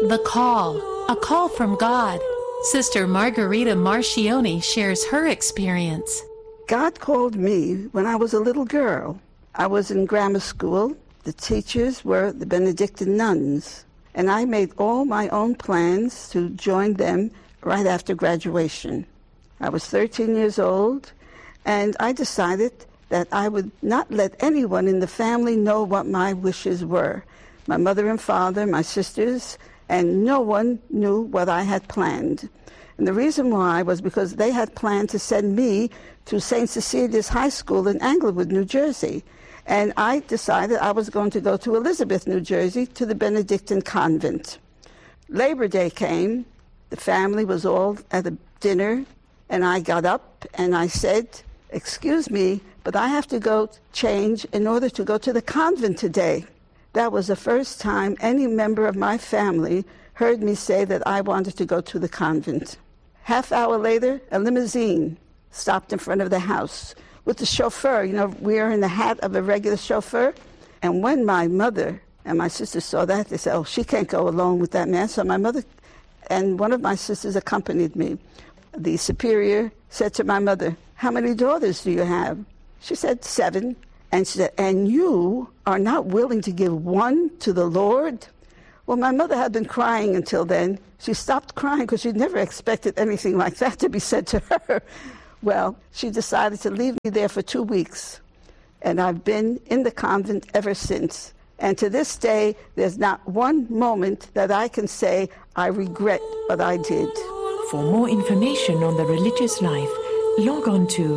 The Call, a call from God. Sister Margarita Marchioni shares her experience. God called me when I was a little girl. I was in grammar school. The teachers were the Benedictine nuns, and I made all my own plans to join them right after graduation. I was 13 years old, and I decided that I would not let anyone in the family know what my wishes were. My mother and father, my sisters, and no one knew what I had planned. And the reason why was because they had planned to send me to St. Cecilia's High School in Englewood, New Jersey. And I decided I was going to go to Elizabeth, New Jersey, to the Benedictine convent. Labor Day came. The family was all at a dinner, and I got up and I said, "Excuse me, but I have to go change in order to go to the convent today." That was the first time any member of my family heard me say that I wanted to go to the convent. Half hour later, a limousine stopped in front of the house with the chauffeur, wearing the hat of a regular chauffeur. And when my mother and my sister saw that, they said, "Oh, she can't go alone with that man." So my mother and one of my sisters accompanied me. The superior said to my mother, "How many daughters do you have?" She said, 7. And she said, "And you are not willing to give one to the Lord?" Well, my mother had been crying until then. She stopped crying because she never expected anything like that to be said to her. Well, she decided to leave me there for 2 weeks. And I've been in the convent ever since. And to this day, there's not one moment that I can say I regret what I did. For more information on the religious life, log on to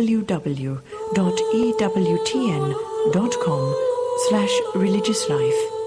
www.ewtn.com/religiouslife.